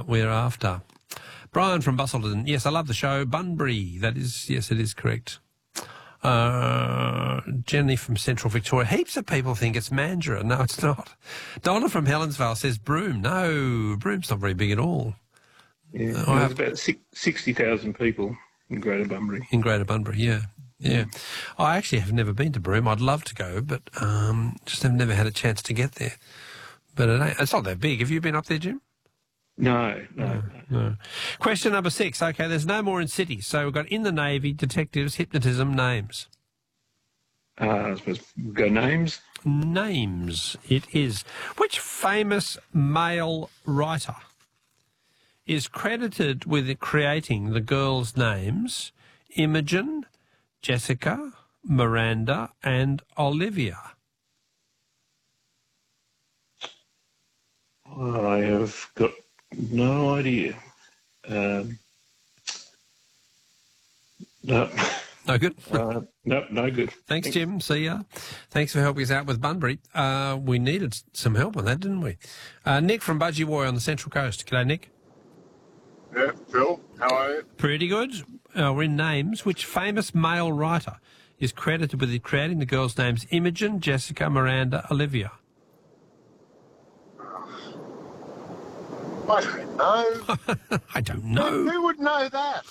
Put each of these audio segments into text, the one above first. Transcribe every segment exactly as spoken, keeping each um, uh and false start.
uh, we're after. Brian from Bustleton. Yes, I love the show. Bunbury. That is, yes, it is correct. Uh, Jenny from Central Victoria. Heaps of people think it's Mandurah. No, it's not. Donna from Helensvale says Broome. No, Broome's not very big at all. Yeah, Uh, there's have... about sixty thousand people in Greater Bunbury. In Greater Bunbury, yeah. Yeah. I actually have never been to Broome. I'd love to go, but um, just have never had a chance to get there. But it ain't, it's not that big. Have you been up there, Jim? No, no, no, no. Question number six. Okay, there's no more in cities. So we've got in the Navy, detectives, hypnotism, names. Uh, I suppose we'll go names. Names, it is. Which famous male writer is credited with creating the girls' names Imogen, Jessica, Miranda, and Olivia? I have got no idea. Um, no. No good? Uh, no, no good. Thanks, Thanks, Jim. See ya. Thanks for helping us out with Bunbury. Uh, we needed some help on that, didn't we? Uh, Nick from Budgie Boy on the Central Coast. G'day, Nick. Yeah, Phil, how are you? Pretty good. Uh, we're in names. Which famous male writer is credited with creating the girls' names Imogen, Jessica, Miranda, Olivia? I don't know. I don't know. Who, who would know that?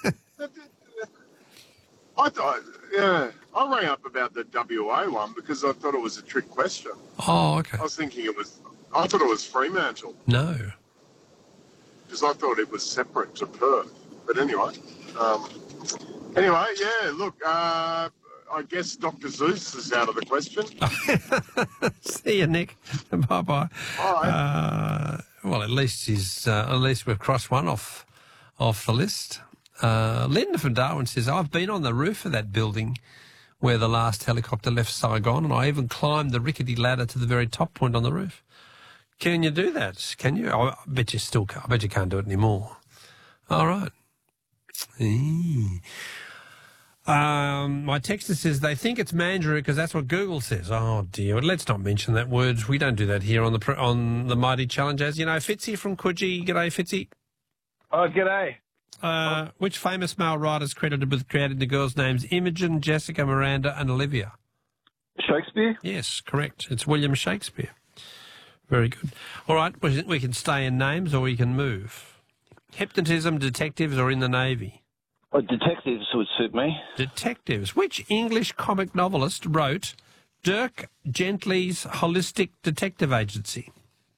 I thought, yeah, I rang up about the W A one because I thought it was a trick question. Oh, okay. I was thinking it was, I thought it was Fremantle. No. Because I thought it was separate to Perth. But anyway, um, anyway, yeah, look, uh, I guess Doctor Zeus is out of the question. See you, Nick. Bye-bye. All right. Uh, well, at least he's, uh, at least we've crossed one off, off the list. Uh, Linda from Darwin says, I've been on the roof of that building where the last helicopter left Saigon, and I even climbed the rickety ladder to the very top point on the roof. Can you do that? Can you? I bet you still can't. I bet you can't do it anymore. All right. Eee. Um, my texter says they think it's Mandurah because that's what Google says. Oh, dear. Well, let's not mention that word. We don't do that here on the on the Mighty Challenge. As you know, Fitzy from Coogee. G'day, Fitzy. Oh, g'day. Uh, which famous male writer is credited with creating the girls' names Imogen, Jessica, Miranda, and Olivia? Shakespeare? Yes, correct. It's William Shakespeare. Very good. All right, we can stay in names or we can move. Hypnotism, detectives, or in the Navy? Oh, detectives would suit me. Detectives. Which English comic novelist wrote Dirk Gently's Holistic Detective Agency?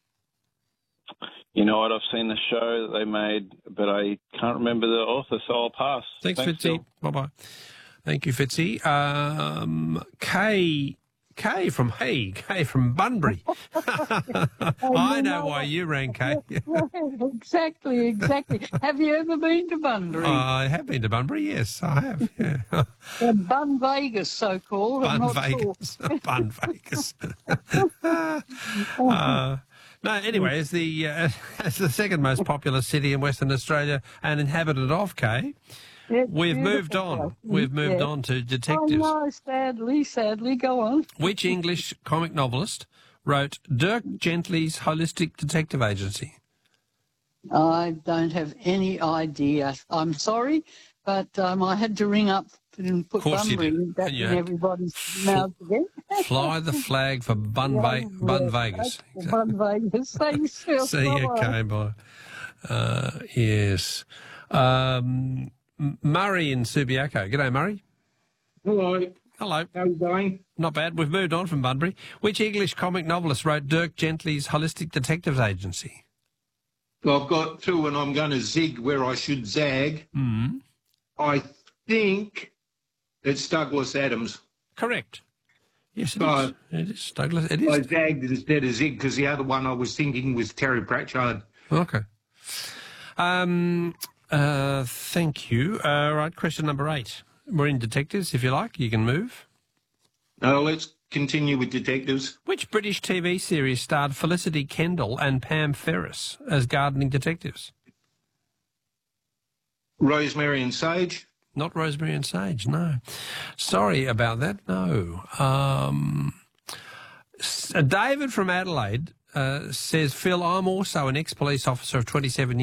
You know what, I've seen the show that they made, but I can't remember the author, so I'll pass. Thanks, Thanks Fitzy. Bye-bye. Thank you, Fitzy. Um, Kay, Kay from, hey, Kay from Bunbury. I know why you rang, Kay. Exactly, exactly. Have you ever been to Bunbury? Uh, I have been to Bunbury, yes, I have, yeah. uh, Bun Vegas, so-called. Bun Vegas. Bun Vegas. uh, No, anyway, as the uh, as the second most populous city in Western Australia and inhabited of, Kay, it's we've moved on. Place. We've moved yeah. on to detectives. Oh, no, sadly, sadly, go on. Which English comic novelist wrote Dirk Gently's Holistic Detective Agency? I don't have any idea. I'm sorry, but um, I had to ring up and put Bunbury back in everybody's mouth again. Fly the flag for Bun, yeah, Ve- Bun Vegas. Exactly. Bun Vegas. Thanks, Phil. See you, Kay. Bye. Uh, yes. Um, Murray in Subiaco. G'day, Murray. Hello. Hello. How are you going? Not bad. We've moved on from Bunbury. Which English comic novelist wrote Dirk Gently's Holistic Detective Agency? Well, I've got two and I'm going to zig where I should zag. Mm. I think it's Douglas Adams. Correct. Yes, it uh, is. It is, Douglas. It is. I zagged instead of zig because the other one I was thinking was Terry Pratchard. Okay. Um, uh, thank you. Uh, right, question number eight. We're in detectives, if you like. You can move. No, let's continue with detectives. Which British T V series starred Felicity Kendall and Pam Ferris as gardening detectives? Rosemary and Sage. Not Rosemary and Sage, no. Sorry about that, no. Um, David from Adelaide uh, says, Phil, I'm also an ex-police officer of twenty-seven years.